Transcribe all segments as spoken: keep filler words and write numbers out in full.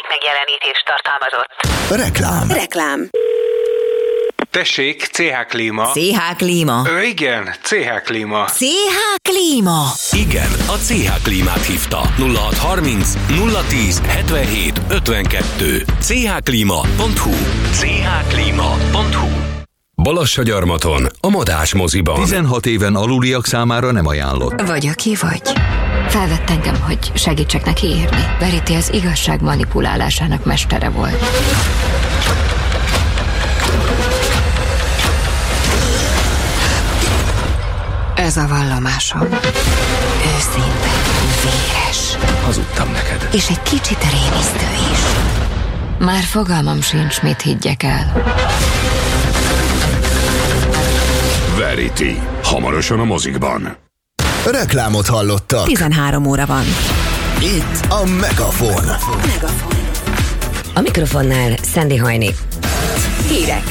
megjelenítést tartalmazott. Reklám. Reklám. Tessék, cé há Klíma. cé há Klíma. Ö, igen, cé há Klíma. cé há Klíma. Igen, a cé há Klímát hívta. nulla hat harminc nulla tíz hetvenhét ötvenkettő. cé há klíma pont hu. cé há klíma pont hu. Balassagyarmaton, a Madás moziban. tizenhat éven aluliak számára nem ajánlott. Vagy aki vagy. Felvett engem, hogy segítsek neki írni. Verity az igazság manipulálásának mestere volt. Ez a vallomásom. Őszinte, véres. Hazudtam neked. És egy kicsit rémisztő is. Már fogalmam sincs, mit higgyek el. Verity. Hamarosan a mozikban. Reklámot hallottak. tizenhárom óra van. Itt a Megafon. Megafon. A mikrofonnál Szendi Hajni. Hírek.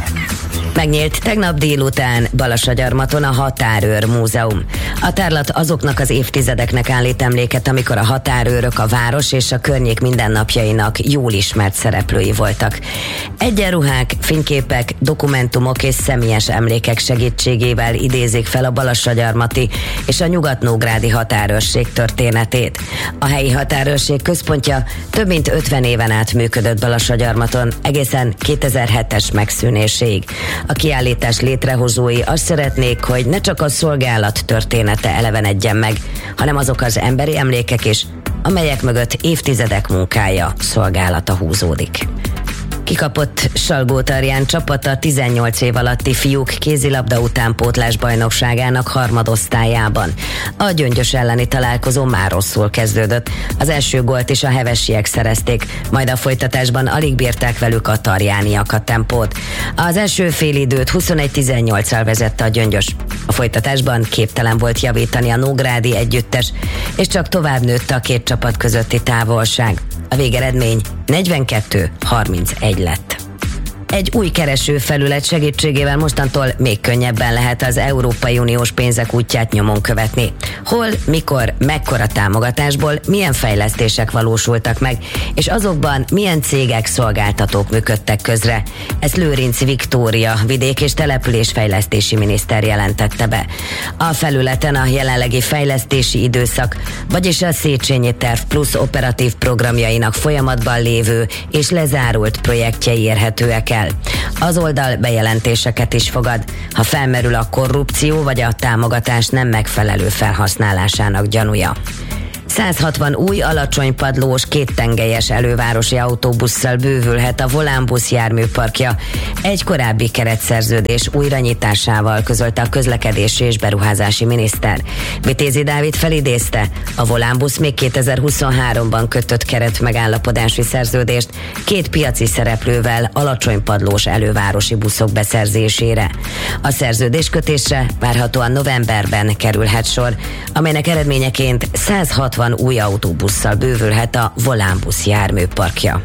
Megnyílt tegnap délután Balassagyarmaton a Határőr Múzeum. A tárlat azoknak az évtizedeknek állít emléket, amikor a határőrök a város és a környék mindennapjainak jól ismert szereplői voltak. Egyenruhák, fényképek, dokumentumok és személyes emlékek segítségével idézik fel a balassagyarmati és a nyugatnógrádi határőrség történetét. A helyi határőrség központja több mint ötven éven át működött Balassagyarmaton, egészen kétezer-hetes megszűnéséig. A kiállítás létrehozói azt szeretnék, hogy ne csak a szolgálat története elevenedjen meg, hanem azok az emberi emlékek is, amelyek mögött évtizedek munkája, szolgálata húzódik. Kikapott Salgótarján csapata tizennyolc év alatti fiúk kézilabda utánpótlás bajnokságának harmadosztályában. A Gyöngyös elleni találkozó már rosszul kezdődött. Az első gólt is a hevesiek szerezték, majd a folytatásban alig bírták velük a tarjániak a tempót. Az első félidőt huszonegy tizennyolccal vezette a Gyöngyös. A folytatásban képtelen volt javítani a nógrádi együttes, és csak tovább nőtt a két csapat közötti távolság. A végeredmény negyvenkettő harmincegy lett. Egy új keresőfelület segítségével mostantól még könnyebben lehet az Európai Uniós pénzek útját nyomon követni. Hol, mikor, mekkora támogatásból milyen fejlesztések valósultak meg, és azokban milyen cégek, szolgáltatók működtek közre. Ezt Lőrinc Viktória, vidék- és településfejlesztési miniszter jelentette be. A felületen a jelenlegi fejlesztési időszak, vagyis a Széchenyi Terv Plusz operatív programjainak folyamatban lévő és lezárult projektjei érhetőek el. Az oldal bejelentéseket is fogad, ha felmerül a korrupció vagy a támogatás nem megfelelő felhasználásának gyanúja. száz hatvan új alacsonypadlós, kéttengelyes elővárosi autóbusszal bővülhet a Volánbusz járműparkja egy korábbi keretszerződés újranyitásával, közölte a közlekedési és beruházási miniszter. Vitézi Dávid felidézte, a Volánbusz még kétezer-huszonháromban kötött keretmegállapodási szerződést két piaci szereplővel alacsonypadlós elővárosi buszok beszerzésére. A szerződéskötésre várhatóan novemberben kerülhet sor, amelynek eredményeként száz hatvan új autóbusszal bővülhet a Volánbusz járműparkja.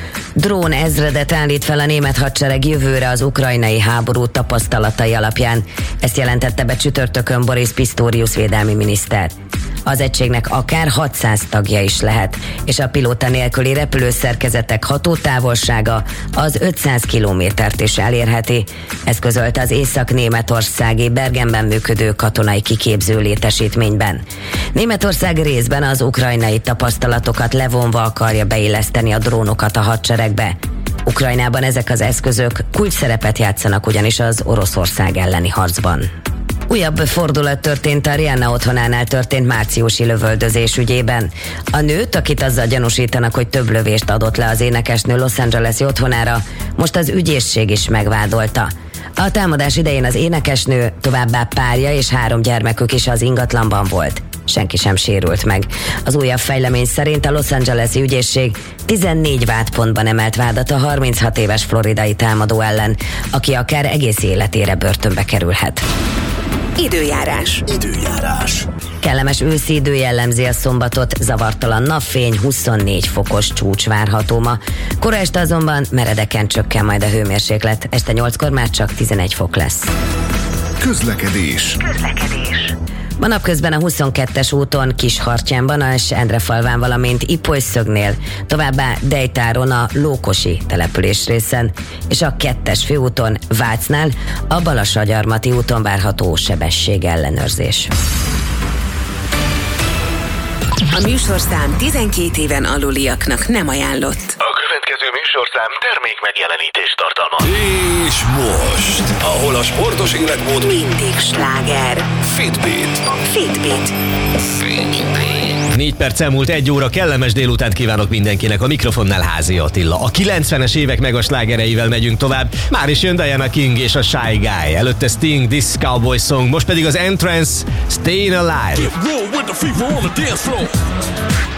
Drón ezredet állít fel a német hadsereg jövőre az ukrajnai háború tapasztalatai alapján. Ezt jelentette be csütörtökön Boris Pistorius védelmi miniszter. Az egységnek akár hatszáz tagja is lehet, és a pilóta nélküli repülőszerkezetek hatótávolsága az ötszáz kilométert is elérheti. Ez közölte az észak-németországi Bergenben működő katonai kiképző létesítményben. Németország részben az ukrajnai tapasztalatokat levonva akarja beilleszteni a drónokat a hadseregbe. Ukrajnában ezek az eszközök kulcs szerepet játszanak ugyanis az Oroszország elleni harcban. Újabb fordulat történt a Rihanna otthonánál történt márciusi lövöldözés ügyében. A nőt, akit azzal gyanúsítanak, hogy több lövést adott le az énekesnő Los Angeles-i otthonára, most az ügyészség is megvádolta. A támadás idején az énekesnő, továbbá párja és három gyermekük is az ingatlanban volt. Senki sem sérült meg. Az újabb fejlemény szerint a Los Angeles-i ügyészség tizennégy vádpontban emelt vádat a harminchat éves floridai támadó ellen, aki akár egész életére börtönbe kerülhet. Időjárás. Időjárás. Kellemes őszi idő jellemzi a szombatot, zavartalan napfény, huszonnégy fokos csúcs várható ma. Kora este azonban meredeken csökken majd a hőmérséklet, este nyolckor már csak tizenegy fok lesz. Közlekedés. Közlekedés. Ma napközben a huszonkettes úton Kishartyánban és Endrefalván, valamint Ipolyszögnél, továbbá Dejtáron a Lókosi település részen, és a kettes főúton Vácnál a Balassagyarmati úton várható sebesség ellenőrzés. A műsorszám tizenkét éven aluliaknak nem ajánlott. A következő műsorszám termék megjelenítést tartalmaz. És most, ahol a sportos életmód Mindig sláger. Fitbit. Fitbit. Négy perc elmúlt egy óra, kellemes délutánt kívánok mindenkinek, a mikrofonnál Házi Attila. A kilencvenes évek mega slágereivel megyünk tovább, már is jön Diana King és a Shy Guy, előtte Sting, This Cowboy Song, most pedig az Entrance, Staying Alive.